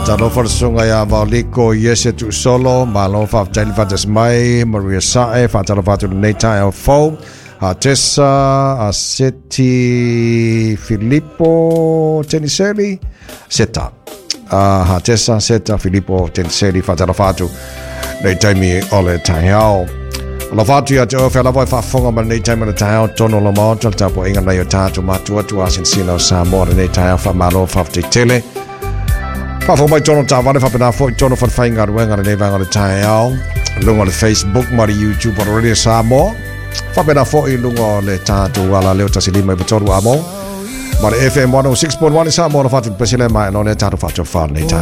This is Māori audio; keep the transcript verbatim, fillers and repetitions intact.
Jalo Farsunga ya Valiko Yese tu Solo Malo Faf Jali Fatas Mai Maria Sae Fatalo Fatu Neta El Fo Tessa Seti Filippo Teniseli Seta Tessa Seta Filippo Teniseli Fatalo Fatu Neta mi ole Tayao La Fatu ya Joe Fela Boy Fafonga Ma Neta mi Tayao Tono Lamo Tapo Inga Na Yotatu Matua Tu Asinsino Samoa Neta Fa Malo Faf Tele Fa fo mai tono tawale fa pena fo tono fa fainga ruenga le vanga le taiao lungo le Facebook ma le YouTube or radio Samoa fa pena fo i lungo le tatu wala le tasili mai botoru amo ma le F M one oh six point one Samoa fa tu pesile mai no le tatu fa cho fa le